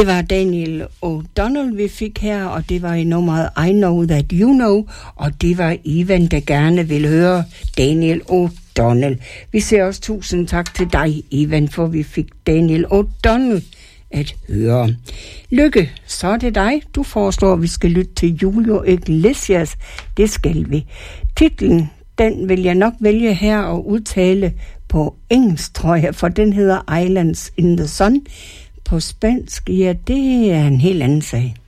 Det var Daniel O'Donnell, vi fik her, og det var i nummeret I Know That You Know, og det var Ivan, der gerne vil høre Daniel O'Donnell. Vi siger også tusind tak til dig, Ivan, for vi fik Daniel O'Donnell at høre. Lykke, så er det dig. Du foreslår, at vi skal lytte til Julio Iglesias. Det skal vi. Titlen, den vil jeg nok vælge her og udtale på engelsk, tror jeg, for den hedder Islands in the Sun. På spansk, ja, det er en helt anden sag.